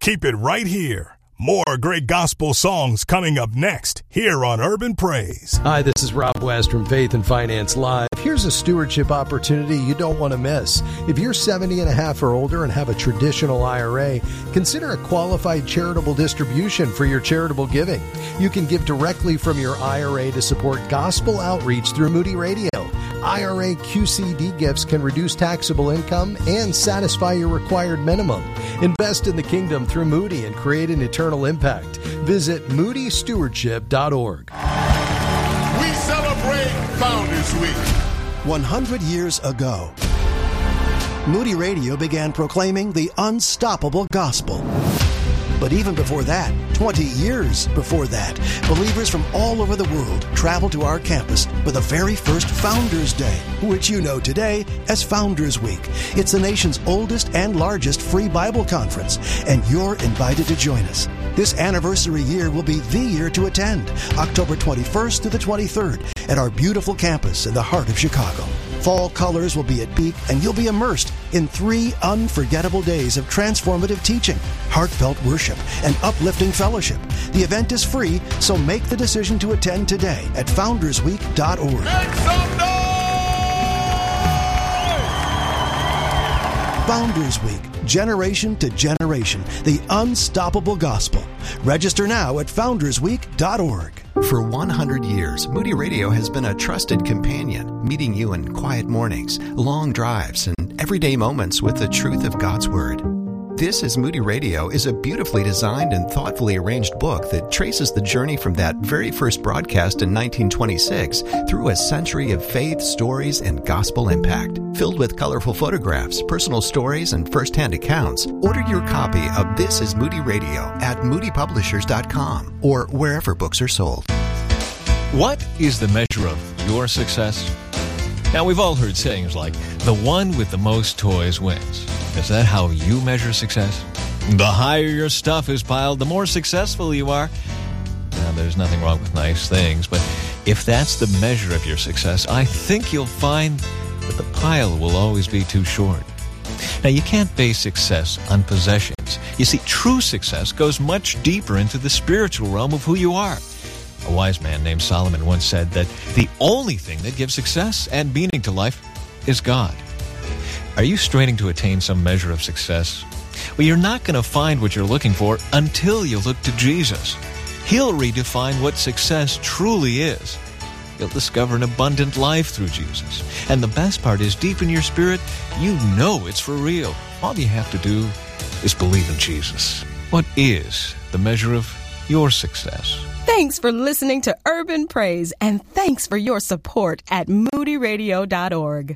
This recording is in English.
Keep it right here. More great gospel songs coming up next here on Urban Praise. Hi, this is Rob West from Faith and Finance Live. Here's a stewardship opportunity you don't want to miss. If you're 70 and a half or older and have a traditional IRA, consider a qualified charitable distribution for your charitable giving. You can give directly from your IRA to support gospel outreach through Moody Radio. IRA QCD gifts can reduce taxable income and satisfy your required minimum. Invest in the kingdom through Moody and create an eternal impact. Visit moodystewardship.org. We celebrate Founders Week. 100 years ago, Moody Radio began proclaiming the unstoppable gospel. But even before that, 20 years before that, believers from all over the world traveled to our campus for the very first Founders Day, which you know today as Founders Week. It's the nation's oldest and largest free Bible conference, and you're invited to join us. This anniversary year will be the year to attend, October 21st to the 23rd, at our beautiful campus in the heart of Chicago. Fall colors will be at peak, and you'll be immersed in 3 unforgettable days of transformative teaching, heartfelt worship, and uplifting fellowship. The event is free, so make the decision to attend today at foundersweek.org. Make some noise! Founders Week, generation to generation, the unstoppable gospel. Register now at foundersweek.org. For 100 years, Moody Radio has been a trusted companion, meeting you in quiet mornings, long drives, and everyday moments with the truth of God's Word. This is Moody Radio is a beautifully designed and thoughtfully arranged book that traces the journey from that very first broadcast in 1926 through a century of faith, stories, and gospel impact. Filled with colorful photographs, personal stories, and first-hand accounts, order your copy of This is Moody Radio at moodypublishers.com or wherever books are sold. What is the measure of your success? Now, we've all heard sayings like, the one with the most toys wins. Is that how you measure success? The higher your stuff is piled, the more successful you are. Now, there's nothing wrong with nice things, but if that's the measure of your success, I think you'll find that the pile will always be too short. Now, you can't base success on possessions. You see, true success goes much deeper into the spiritual realm of who you are. A wise man named Solomon once said that the only thing that gives success and meaning to life is God. Are you straining to attain some measure of success? Well, you're not going to find what you're looking for until you look to Jesus. He'll redefine what success truly is. You'll discover an abundant life through Jesus. And the best part is, deep in your spirit, you know it's for real. All you have to do is believe in Jesus. What is the measure of your success? Thanks for listening to Urban Praise, and thanks for your support at moodyradio.org.